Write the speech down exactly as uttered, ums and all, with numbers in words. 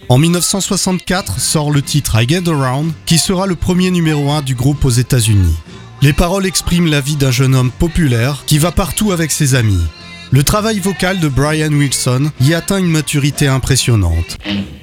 En dix-neuf cent soixante-quatre sort le titre I Get Around, qui sera le premier numéro un du groupe aux États-Unis. Les paroles expriment la vie d'un jeune homme populaire qui va partout avec ses amis. Le travail vocal de Brian Wilson y atteint une maturité impressionnante.